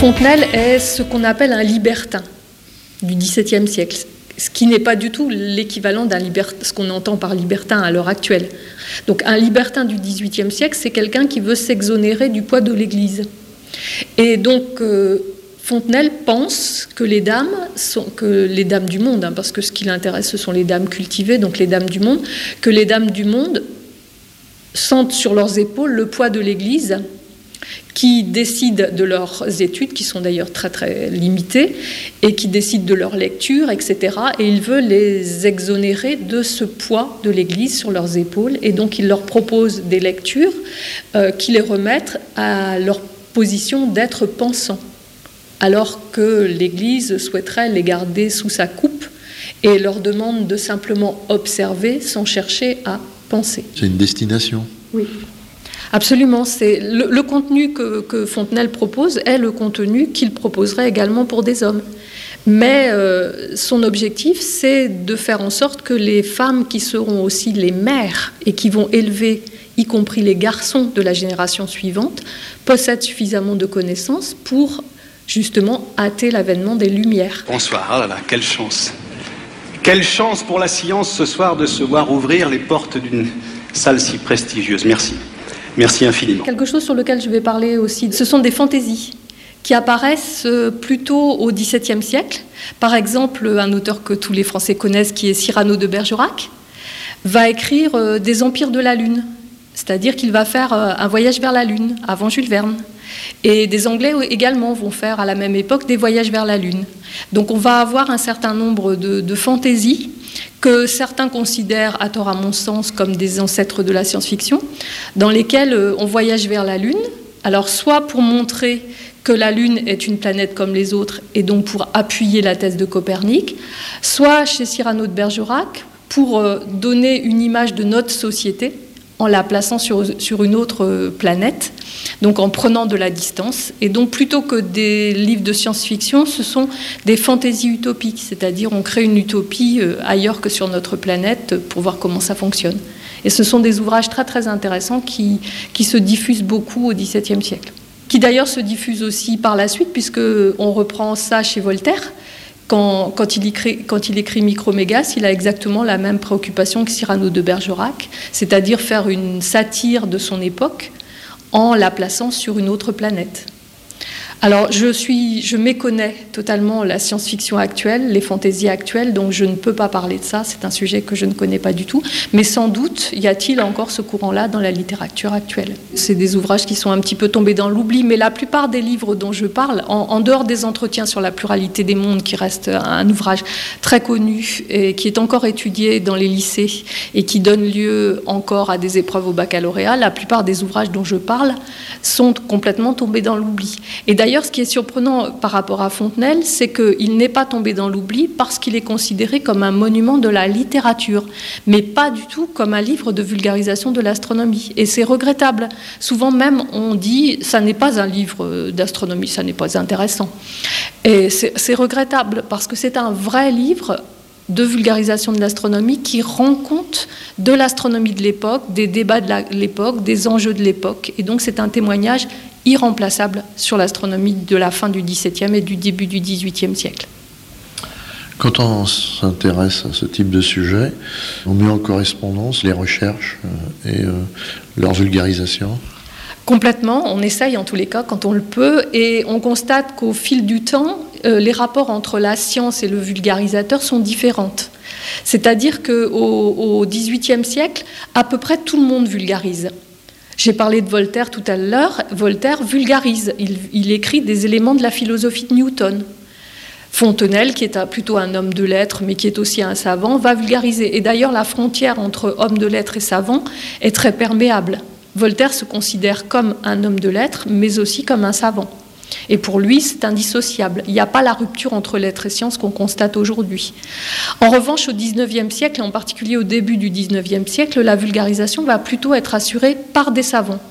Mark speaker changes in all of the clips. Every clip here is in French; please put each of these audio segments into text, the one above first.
Speaker 1: Fontenelle est ce qu'on appelle un libertin du XVIIe siècle, ce qui n'est pas du tout l'équivalent ce qu'on entend par libertin à l'heure actuelle. Donc un libertin du XVIIIe siècle, c'est quelqu'un qui veut s'exonérer du poids de l'Église. Et donc Fontenelle pense que les dames du monde, parce que ce qui l'intéresse, ce sont les dames cultivées, donc les dames du monde, que les dames du monde sentent sur leurs épaules le poids de l'Église, qui décident de leurs études, qui sont d'ailleurs très très limitées, et qui décident de leur lecture, etc. Et il veut les exonérer de ce poids de l'Église sur leurs épaules, et donc il leur propose des lectures qui les remettent à leur position d'être pensants, alors que l'Église souhaiterait les garder sous sa coupe et leur demande de simplement observer sans chercher à penser.
Speaker 2: C'est une destination.
Speaker 1: Oui. Absolument, c'est le contenu que Fontenelle propose est le contenu qu'il proposerait également pour des hommes. Mais son objectif, c'est de faire en sorte que les femmes qui seront aussi les mères et qui vont élever, y compris les garçons de la génération suivante, possèdent suffisamment de connaissances pour justement hâter l'avènement des Lumières.
Speaker 3: Bonsoir, oh là là, quelle chance. Quelle chance pour la science ce soir de se voir ouvrir les portes d'une salle si prestigieuse. Merci. Merci infiniment.
Speaker 1: Quelque chose sur lequel je vais parler aussi, ce sont des fantaisies qui apparaissent plutôt au XVIIe siècle. Par exemple, un auteur que tous les Français connaissent, qui est Cyrano de Bergerac, va écrire des empires de la Lune, c'est-à-dire qu'il va faire un voyage vers la Lune avant Jules Verne. Et des Anglais également vont faire à la même époque des voyages vers la Lune. Donc on va avoir un certain nombre de fantaisies que certains considèrent, à tort à mon sens, comme des ancêtres de la science-fiction, dans lesquels on voyage vers la Lune, alors soit pour montrer que la Lune est une planète comme les autres, et donc pour appuyer la thèse de Copernic, soit chez Cyrano de Bergerac, pour donner une image de notre société, en la plaçant sur une autre planète, donc en prenant de la distance. Et donc plutôt que des livres de science-fiction, ce sont des fantaisies utopiques, c'est-à-dire on crée une utopie ailleurs que sur notre planète pour voir comment ça fonctionne. Et ce sont des ouvrages très très intéressants qui se diffusent beaucoup au XVIIe siècle, qui d'ailleurs se diffusent aussi par la suite, puisqu'on reprend ça chez Voltaire. Quand il écrit Micromégas, il a exactement la même préoccupation que Cyrano de Bergerac, c'est-à-dire faire une satire de son époque en la plaçant sur une autre planète. Alors, je méconnais totalement la science-fiction actuelle, les fantaisies actuelles, donc je ne peux pas parler de ça, c'est un sujet que je ne connais pas du tout, mais sans doute y a-t-il encore ce courant-là dans la littérature actuelle. C'est des ouvrages qui sont un petit peu tombés dans l'oubli, mais la plupart des livres dont je parle, en dehors des entretiens sur la pluralité des mondes, qui reste un ouvrage très connu et qui est encore étudié dans les lycées et qui donne lieu encore à des épreuves au baccalauréat, la plupart des ouvrages dont je parle sont complètement tombés dans l'oubli. Et d'ailleurs, ce qui est surprenant par rapport à Fontenelle, c'est qu'il n'est pas tombé dans l'oubli parce qu'il est considéré comme un monument de la littérature, mais pas du tout comme un livre de vulgarisation de l'astronomie. Et c'est regrettable. Souvent même, on dit ça n'est pas un livre d'astronomie, ça n'est pas intéressant. Et c'est regrettable parce que c'est un vrai livre de vulgarisation de l'astronomie qui rend compte de l'astronomie de l'époque, des débats de l'époque, des enjeux de l'époque. Et donc c'est un témoignage irremplaçable sur l'astronomie de la fin du XVIIe et du début du XVIIIe siècle.
Speaker 2: Quand on s'intéresse à ce type de sujet, on met en correspondance les recherches et leur vulgarisation.
Speaker 1: Complètement, on essaye en tous les cas quand on le peut, et on constate qu'au fil du temps, les rapports entre la science et le vulgarisateur sont différentes. C'est-à-dire qu'au XVIIIe siècle, à peu près tout le monde vulgarise. J'ai parlé de Voltaire tout à l'heure. Voltaire vulgarise. Il écrit des éléments de la philosophie de Newton. Fontenelle, qui est plutôt un homme de lettres, mais qui est aussi un savant, va vulgariser. Et d'ailleurs, la frontière entre homme de lettres et savant est très perméable. Voltaire se considère comme un homme de lettres, mais aussi comme un savant. Et pour lui, c'est indissociable. Il n'y a pas la rupture entre lettres et sciences qu'on constate aujourd'hui. En revanche, au XIXe siècle, et en particulier au début du XIXe siècle, la vulgarisation va plutôt être assurée par des savants,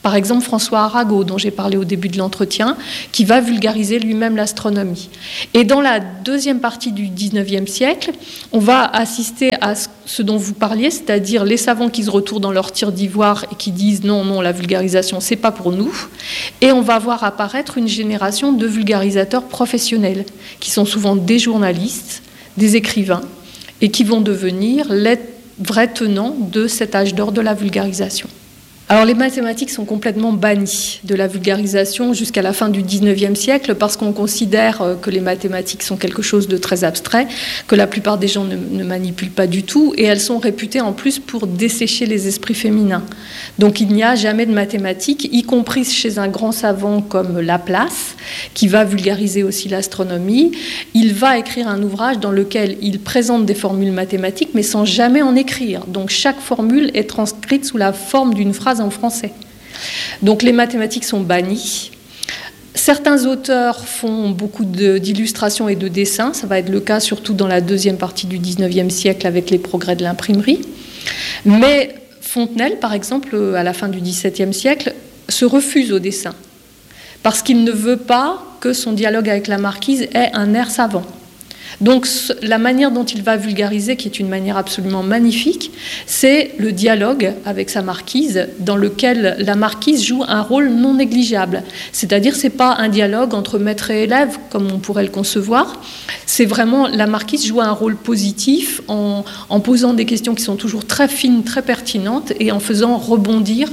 Speaker 1: Par exemple, François Arago, dont j'ai parlé au début de l'entretien, qui va vulgariser lui-même l'astronomie. Et dans la deuxième partie du XIXe siècle, on va assister à ce dont vous parliez, c'est-à-dire les savants qui se retournent dans leur tir d'ivoire et qui disent non, non, la vulgarisation, c'est pas pour nous. Et on va voir apparaître une génération de vulgarisateurs professionnels, qui sont souvent des journalistes, des écrivains, et qui vont devenir les vrais tenants de cet âge d'or de la vulgarisation. Alors les mathématiques sont complètement bannies de la vulgarisation jusqu'à la fin du XIXe siècle parce qu'on considère que les mathématiques sont quelque chose de très abstrait, que la plupart des gens ne manipulent pas du tout, et elles sont réputées en plus pour dessécher les esprits féminins. Donc il n'y a jamais de mathématiques, y compris chez un grand savant comme Laplace, qui va vulgariser aussi l'astronomie. Il va écrire un ouvrage dans lequel il présente des formules mathématiques, mais sans jamais en écrire. Donc chaque formule est transcrite sous la forme d'une phrase en français. Donc les mathématiques sont bannies. Certains auteurs font beaucoup d'illustrations et de dessins. Ça va être le cas surtout dans la deuxième partie du XIXe siècle avec les progrès de l'imprimerie. Mais Fontenelle, par exemple, à la fin du XVIIe siècle, se refuse au dessin parce qu'il ne veut pas que son dialogue avec la marquise ait un air savant. Donc la manière dont il va vulgariser, qui est une manière absolument magnifique, c'est le dialogue avec sa marquise, dans lequel la marquise joue un rôle non négligeable. C'est-à-dire c'est pas un dialogue entre maître et élève, comme on pourrait le concevoir. C'est vraiment, la marquise joue un rôle positif en posant des questions qui sont toujours très fines, très pertinentes, et en faisant rebondir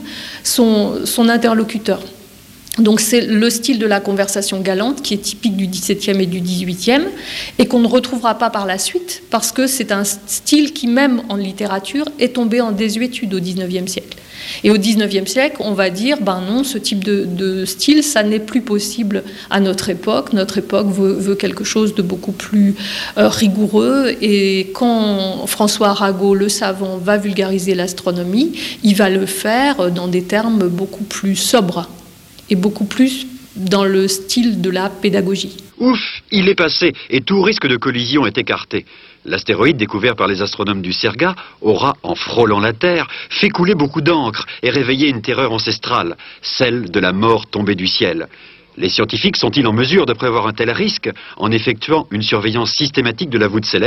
Speaker 1: son interlocuteur. Donc c'est le style de la conversation galante qui est typique du XVIIe et du XVIIIe et qu'on ne retrouvera pas par la suite parce que c'est un style qui, même en littérature, est tombé en désuétude au XIXe siècle. Et au XIXe siècle, on va dire, ben non, ce type de style, ça n'est plus possible à notre époque. Notre époque veut quelque chose de beaucoup plus rigoureux. Et quand François Arago, le savant, va vulgariser l'astronomie, il va le faire dans des termes beaucoup plus sobres et beaucoup plus dans le style de la pédagogie.
Speaker 4: Ouf, il est passé et tout risque de collision est écarté. L'astéroïde découvert par les astronomes du Serga aura, en frôlant la Terre, fait couler beaucoup d'encre et réveillé une terreur ancestrale, celle de la mort tombée du ciel. Les scientifiques sont-ils en mesure de prévoir un tel risque en effectuant une surveillance systématique de la voûte céleste ?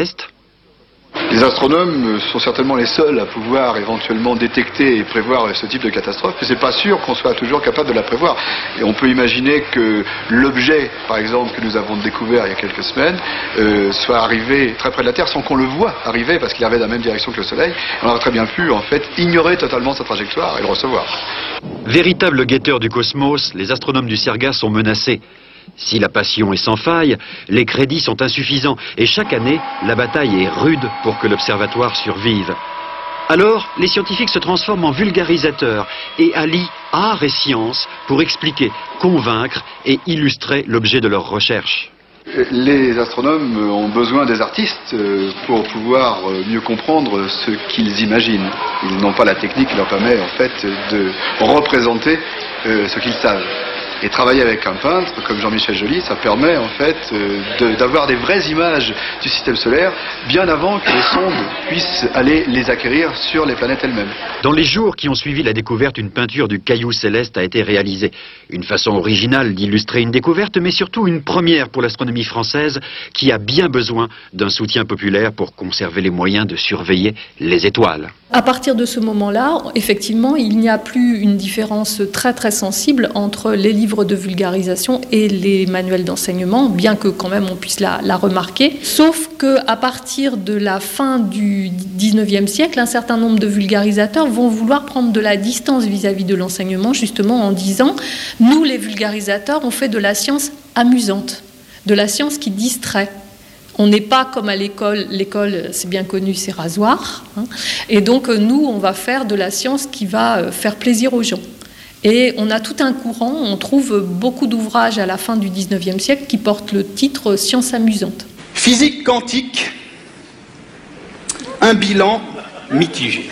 Speaker 5: Les astronomes sont certainement les seuls à pouvoir éventuellement détecter et prévoir ce type de catastrophe, mais c'est pas sûr qu'on soit toujours capable de la prévoir. Et on peut imaginer que l'objet, par exemple, que nous avons découvert il y a quelques semaines, soit arrivé très près de la Terre sans qu'on le voie arriver, parce qu'il arrivait dans la même direction que le Soleil. On aurait très bien pu, en fait, ignorer totalement sa trajectoire et le recevoir.
Speaker 4: Véritables guetteurs du cosmos, les astronomes du Serga sont menacés. Si la passion est sans faille, les crédits sont insuffisants et chaque année, la bataille est rude pour que l'observatoire survive. Alors, les scientifiques se transforment en vulgarisateurs et allient art et science pour expliquer, convaincre et illustrer l'objet de leurs recherches.
Speaker 5: Les astronomes ont besoin des artistes pour pouvoir mieux comprendre ce qu'ils imaginent. Ils n'ont pas la technique qui leur permet en fait de représenter ce qu'ils savent. Et travailler avec un peintre comme Jean-Michel Joly, ça permet en fait d'avoir des vraies images du système solaire bien avant que les sondes puissent aller les acquérir sur les planètes elles-mêmes.
Speaker 4: Dans les jours qui ont suivi la découverte, une peinture du caillou céleste a été réalisée. Une façon originale d'illustrer une découverte, mais surtout une première pour l'astronomie française qui a bien besoin d'un soutien populaire pour conserver les moyens de surveiller les étoiles.
Speaker 1: À partir de ce moment-là, effectivement, il n'y a plus une différence très très sensible entre les livres de vulgarisation et les manuels d'enseignement, bien que quand même on puisse la remarquer. Sauf qu'à partir de la fin du XIXe siècle, un certain nombre de vulgarisateurs vont vouloir prendre de la distance vis-à-vis de l'enseignement, justement en disant « Nous, les vulgarisateurs, on fait de la science amusante, de la science qui distrait ». On n'est pas comme à l'école, c'est bien connu, c'est rasoir. Et donc nous, on va faire de la science qui va faire plaisir aux gens. Et on a tout un courant, on trouve beaucoup d'ouvrages à la fin du XIXe siècle qui portent le titre « Science amusante ».
Speaker 3: Physique quantique, un bilan mitigé.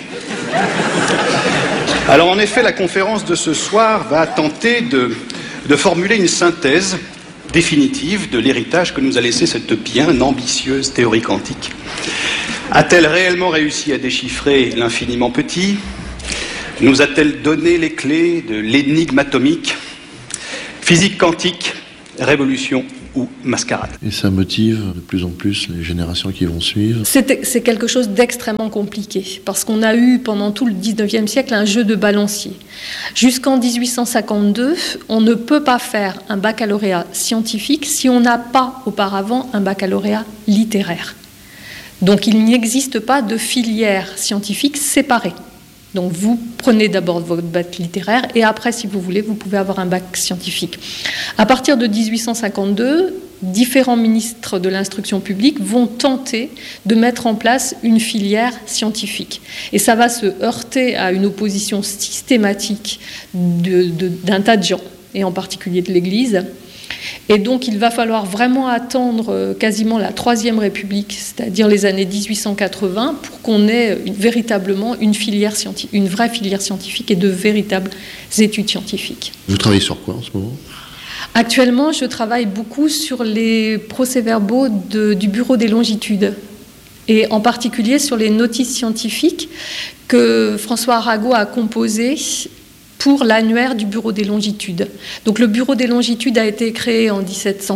Speaker 3: Alors en effet, la conférence de ce soir va tenter de formuler une synthèse définitive de l'héritage que nous a laissé cette bien ambitieuse théorie quantique. A-t-elle réellement réussi à déchiffrer l'infiniment petit, Nous a-t-elle donné les clés de l'énigme atomique? Physique quantique, révolution ou mascarade?
Speaker 2: Et ça motive de plus en plus les générations qui vont suivre.
Speaker 1: C'est quelque chose d'extrêmement compliqué, parce qu'on a eu pendant tout le 19e siècle un jeu de balancier. Jusqu'en 1852, on ne peut pas faire un baccalauréat scientifique si on n'a pas auparavant un baccalauréat littéraire. Donc il n'existe pas de filière scientifique séparée. Donc vous prenez d'abord votre bac littéraire et après, si vous voulez, vous pouvez avoir un bac scientifique. À partir de 1852, différents ministres de l'instruction publique vont tenter de mettre en place une filière scientifique. Et ça va se heurter à une opposition systématique d'un tas de gens, et en particulier de l'Église. Et donc il va falloir vraiment attendre quasiment la Troisième République, c'est-à-dire les années 1880, pour qu'on ait véritablement une vraie filière scientifique et de véritables études scientifiques.
Speaker 2: Vous travaillez sur quoi en ce moment ?
Speaker 1: Actuellement, je travaille beaucoup sur les procès-verbaux du Bureau des longitudes, et en particulier sur les notices scientifiques que François Arago a composées pour l'annuaire du Bureau des longitudes. Donc le Bureau des longitudes a été créé en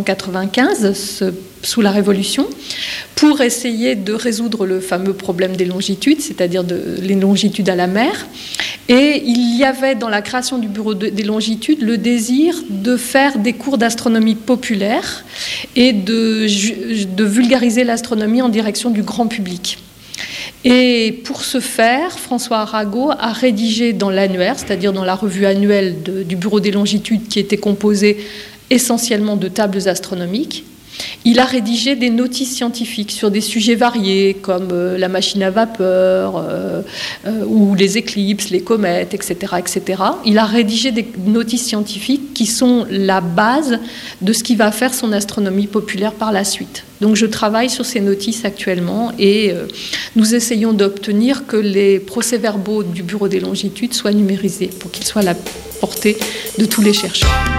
Speaker 1: 1795, sous la Révolution, pour essayer de résoudre le fameux problème des longitudes, c'est-à-dire les longitudes à la mer. Et il y avait dans la création du Bureau des longitudes le désir de faire des cours d'astronomie populaire et de vulgariser l'astronomie en direction du grand public. Et pour ce faire, François Arago a rédigé dans l'annuaire, c'est-à-dire dans la revue annuelle du Bureau des longitudes, qui était composée essentiellement de tables astronomiques, il a rédigé des notices scientifiques sur des sujets variés comme la machine à vapeur ou les éclipses, les comètes, etc., etc. Il a rédigé des notices scientifiques qui sont la base de ce qui va faire son astronomie populaire par la suite. Donc je travaille sur ces notices actuellement et nous essayons d'obtenir que les procès-verbaux du Bureau des longitudes soient numérisés pour qu'ils soient à la portée de tous les chercheurs.